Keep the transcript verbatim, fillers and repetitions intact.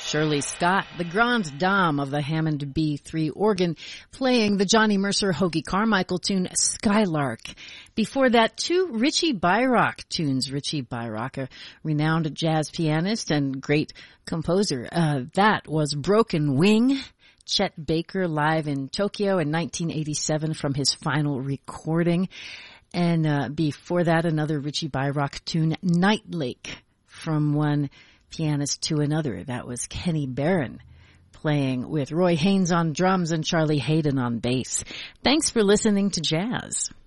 Shirley Scott, the grande dame of the Hammond B three organ, playing the Johnny Mercer Hoagie Carmichael tune Skylark. Before that, two Richie Bayrock tunes. Richie Bayrock, a renowned jazz pianist and great composer. Uh, that was Broken Wing. Chet Baker live in Tokyo in nineteen eighty-seven from his final recording. And uh, before that, another Richie Bayrock tune, Night Lake, from one pianist to another. That was Kenny Barron playing with Roy Haynes on drums and Charlie Hayden on bass. Thanks for listening to Jazz.